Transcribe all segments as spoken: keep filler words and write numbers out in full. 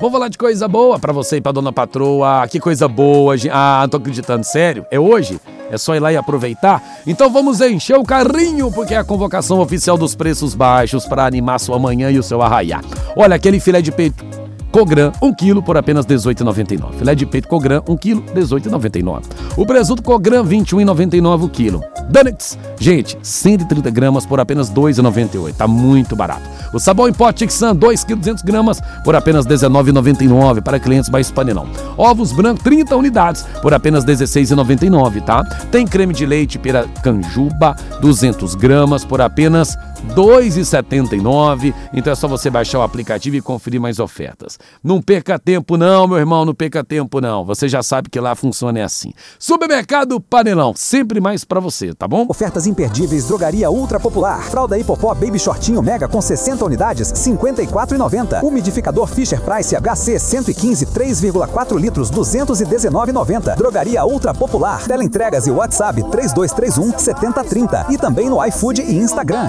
Vamos falar de coisa boa pra você e pra dona patroa. Que coisa boa, gente. Ah, não tô acreditando, sério? É hoje? É só ir lá e aproveitar? Então vamos encher o carrinho, porque é a convocação oficial dos preços baixos para animar sua manhã e o seu arraiá. Olha, aquele filé de peito Cogran, um quilo por apenas dezoito reais e noventa e nove centavos. Filé de peito Cogran, um quilo, dezoito reais e noventa e nove centavos. O presunto Cogran, vinte e um reais e noventa e nove centavos o quilo. Donuts, gente, cento e trinta gramas por apenas dois reais e noventa e oito centavos. Tá muito barato. O sabão em pó Tixan, dois quilos e duzentos gramas por apenas dezenove reais e noventa e nove centavos para clientes mais panelão. Ovos brancos, trinta unidades por apenas dezesseis reais e noventa e nove centavos, tá? Tem creme de leite Piracanjuba, duzentas gramas por apenas dois reais e setenta e nove centavos. Então é só você baixar o aplicativo e conferir mais ofertas. Não perca tempo não, meu irmão, não perca tempo não. Você já sabe que lá funciona é assim. Supermercado Panelão, sempre mais pra você, tá bom? Ofertas imperdíveis, Drogaria Ultra Popular. Fralda Hipopó Baby Shortinho Mega com sessenta unidades, cinquenta e quatro reais e noventa centavos. Umidificador Fisher Price H C cento e quinze, três vírgula quatro litros, duzentos e dezenove reais e noventa centavos. Drogaria Ultra Popular. Teleentregas e WhatsApp três dois três um, sete zero três zero. E também no iFood e Instagram.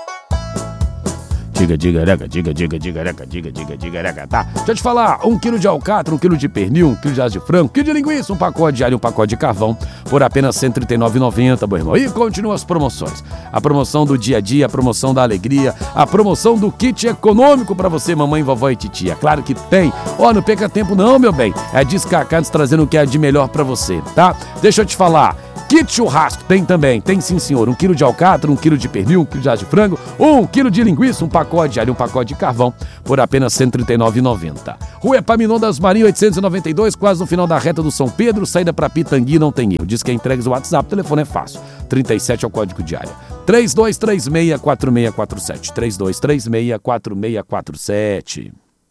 Diga, diga, rega, diga, diga, diga, rega, diga, diga, diga, rega, tá? Deixa eu te falar, um quilo de alcatra, um quilo de pernil, um quilo de asa de frango, um quilo de linguiça, um pacote de alho, um pacote de carvão, por apenas cento e trinta e nove reais e noventa centavos, meu irmão. E continuam as promoções. A promoção do dia a dia, a promoção da alegria, a promoção do kit econômico pra você, mamãe, vovó e titia. Claro que tem. Ó, não perca tempo não, meu bem. É Descacados trazendo o que é de melhor pra você, tá? Deixa eu te falar. Kit churrasco tem também, tem sim senhor, um quilo de alcatra, um quilo de pernil, um quilo de asa de frango, um quilo de linguiça, um pacote de alho, um pacote de carvão, por apenas cento e trinta e nove reais e noventa centavos. Rua Epaminondas Marinho, oitocentos e noventa e dois, quase no final da reta do São Pedro, saída para Pitangui, não tem erro. Diz que é entregas no WhatsApp, o telefone é fácil, trinta e sete é o código de área. três dois três seis, quatro seis quatro sete, três dois três seis, quatro seis quatro sete.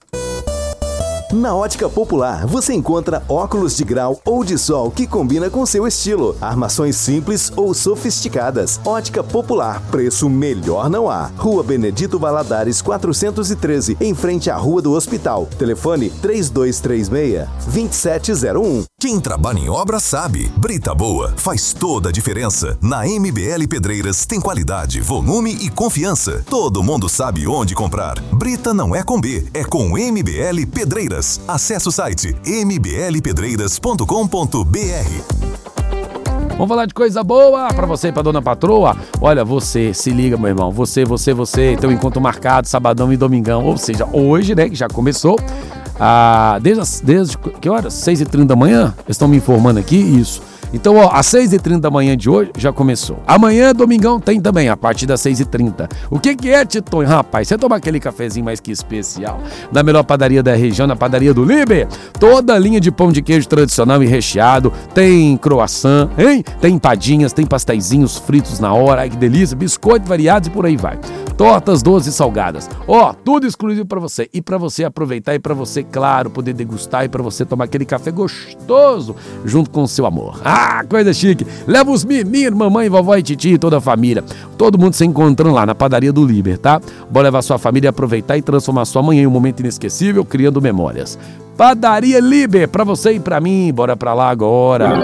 Na Ótica Popular, você encontra óculos de grau ou de sol que combina com seu estilo. Armações simples ou sofisticadas. Ótica Popular, preço melhor não há. Rua Benedito Valadares, quatrocentos e treze, em frente à Rua do Hospital. Telefone três dois três seis, dois sete zero um. Quem trabalha em obra sabe, brita boa faz toda a diferença. Na M B L Pedreiras tem qualidade, volume e confiança. Todo mundo sabe onde comprar. Brita não é com B, é com M B L Pedreiras. Acesse o site m b l pedreiras ponto com ponto b r. Vamos falar de coisa boa pra você e pra dona patroa. Olha, você, se liga, meu irmão. Você, você, você, tem um encontro marcado, sabadão e domingão. Ou seja, hoje, né, que já começou. Ah, desde, as, desde que horas? seis e trinta da manhã? Eles estão me informando aqui, isso. Então, ó, às seis e trinta da manhã de hoje já começou. Amanhã, domingão, tem também, a partir das seis e trinta. O que que é, Titonho? Rapaz, você toma aquele cafezinho mais que especial da melhor padaria da região, na padaria do Liber. Toda a linha de pão de queijo tradicional e recheado. Tem croissant, hein? Tem empadinhas, tem pasteizinhos fritos na hora. Ai, que delícia. Biscoito variados e por aí vai. Tortas doces e salgadas. Ó, tudo exclusivo pra você. E pra você aproveitar e pra você, claro, poder degustar e pra você tomar aquele café gostoso junto com o seu amor. Ah, coisa chique. Leva os meninos, mamãe, vovó e titia e toda a família. Todo mundo se encontrando lá na padaria do Liber, tá? Bora levar sua família e aproveitar e transformar sua manhã em um momento inesquecível, criando memórias. Padaria Liber, pra você e pra mim. Bora pra lá agora.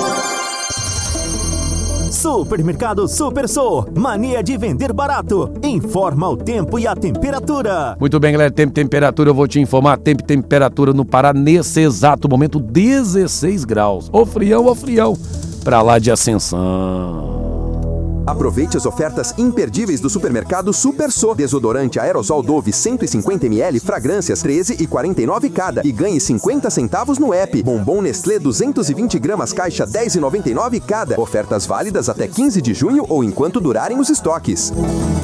Supermercado Super Sou, mania de vender barato. Informa o tempo e a temperatura. Muito bem, galera, tempo e temperatura, eu vou te informar. Tempo e temperatura no Pará nesse exato momento, dezesseis graus. Ô frião, ô frião, pra lá de Ascensão. Aproveite as ofertas imperdíveis do supermercado Super Sou. Desodorante aerosol Dove cento e cinquenta mililitros, fragrâncias treze reais e quarenta e nove cada. E ganhe cinquenta centavos no app. Bombom Nestlé duzentos e vinte gramas, caixa dez reais e noventa e nove cada. Ofertas válidas até quinze de junho ou enquanto durarem os estoques.